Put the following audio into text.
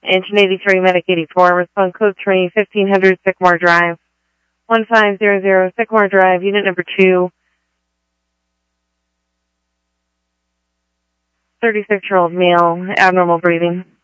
Engine 83, Medic 84, respond code 3, 1500 Sycamore Drive. 1500 Sycamore Drive, unit number 2. 36-year-old male, abnormal breathing.